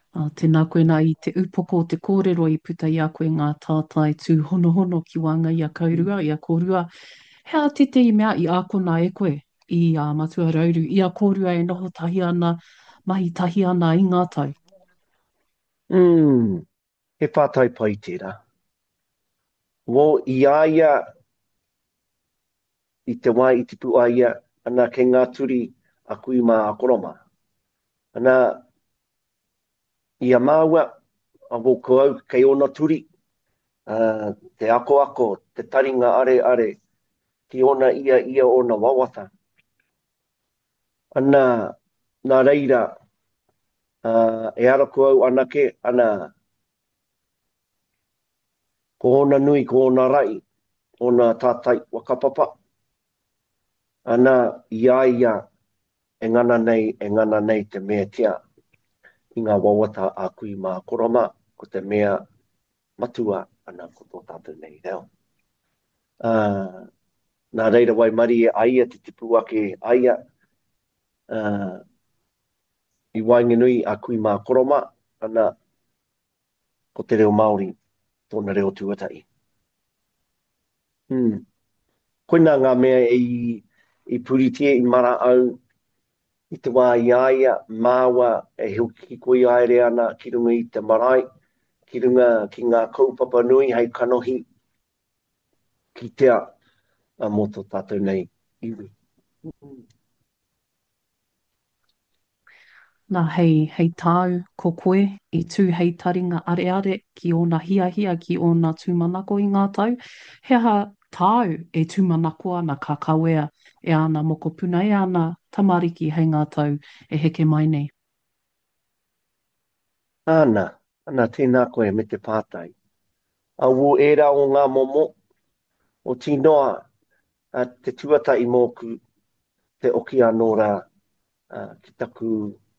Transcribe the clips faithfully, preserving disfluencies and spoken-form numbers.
Uh, tēnā koe nā i te upoko o te kōrero i puta i a koe ngā tātai tū hono hono ki wanga i a kaurua, i a kōrua. Hea te te i mea i a kona e koe i a matua rauru, i a kōrua e noho tahi ana, mahi tahi ana i ngā tau. Mm, he pātai pai tērā. Wō i aia i te wai i te pu aia, ana ke ngā turi a kui mā a koroma. Ana i a māua, a wō koau kei ona turi, uh, te ako ako, te taringa are are, ki ona ia ia ona wawata. Ana, nā reira, uh, e ara koau anake, ana, ko ona nui, ko ona rai, ona tātai wakapapa. Ana, ia ia, e ngana nei, e ngana nei te mea tia, i ngā wawata a kui mā koroma, ko te mea matua ana ko tō tātou nei reo. Uh, nā reira wai mari e aia te tipu ake aia, uh, i wainganui a kui mā koroma, ana ko te reo Māori, tōna reo tuatai. Hmm. Koina ngā mea i, i puritia i mara au, i te wā i aia, māua e hilki koi aere ana ki runga i te marae, ki runga ki ngā kaupapa nui hei kanohi, ki tea a mō tō tātou nei iwi. Nā hei, hei tāu ko koe i tū hei taringa are are ki ona hia hia ki ona tūmanako i ngā tau. He aha tāu e tūmanako ana ka kawea e ana moko puna e ana tamariki hei ngā tau e heke mai nei. Ana, ana tēnā koe me te pātai. A wō era o ngā momo, o tinoa a te tuata i mōku te oki anōra uh, ki taku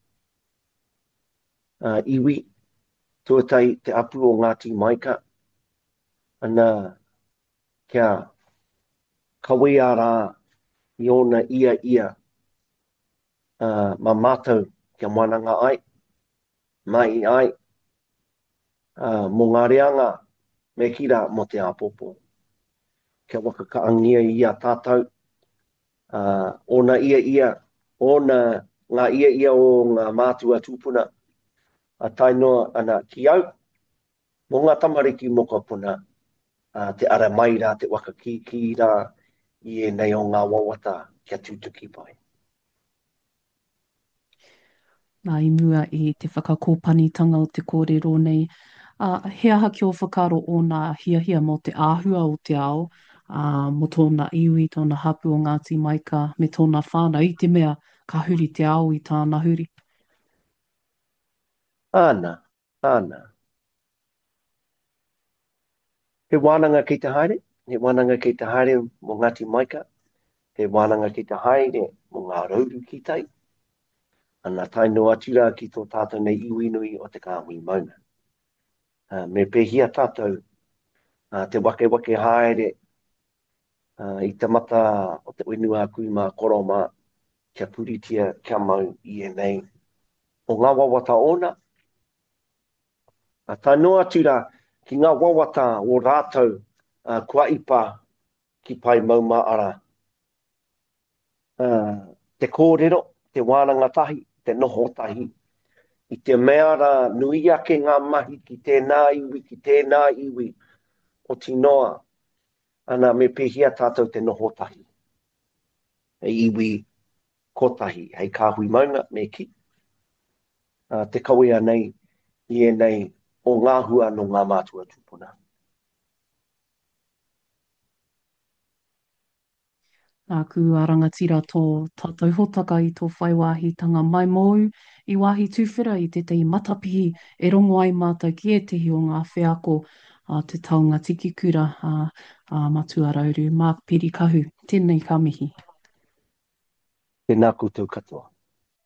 uh, iwi, tuatai te apu o Ngāti Maika, ana kia kawea rā i ona ia ia uh, ma mātou kia moananga ai, mai ai, uh, mō ngā reanga me kira mo te apopo. Kia waka kaangia i a tātou, uh, ona ia ia, ona ngā ia ia o ngā mātua tūpuna, a tainoa ana ki au, mō ngā tamariki moka puna, uh, te ara mai rā, te waka ki ki rā, i e nei o ngā wawata kia tūtuki pai. Nā i mua i te whakakōpanitanga o te kōrero nei. Uh, he aha ki o whakaro o ngā hia hia mo te āhua o te ao, uh, mo tōna iwi, tōna hapu o Ngāti Maika, me tōna whānau i te mea ka huri te ao i tāna huri. Āna, āna. He wānanga ki te haere, he wānanga ki te haere mō Ngāti Maika, he wānanga ki te haere mō ngā rauru ki tai, ana taino atira ki tō tātou nei iwi nui o te kāhui mauna. Uh, me pehia tātou uh, te wake wake haere uh, i te mata o te uinua kui mā koroma kia puritia kia mau i e nei. O ngā wawata ona, uh, taino atira ki ngā wawata o rātou uh, kua ipa ki pai mauma ara. Uh, te kōrero, te wānanga tahi, te noho tahi, i te mea rā nui ake ngā mahi ki tēnā iwi, ki tēnā iwi o tinoa, ana me pehia tātou te noho tahi. E iwi kotahi, hei kāhui maunga me ki. Uh, te kawea nei, i e nei, o ngā hua no ngā mātua tūpuna. Nā ku arangatira tō tātou hotaka i tō whaiwāhitanga mai mou i wāhi tūwhera i te tei matapihi e rongo ai mātou ki e tehi o ngā wheako a te taunga tiki kura a, a matua rauru. Mark Piri kahu, tēnei ka mihi. Tēnā koutou katoa.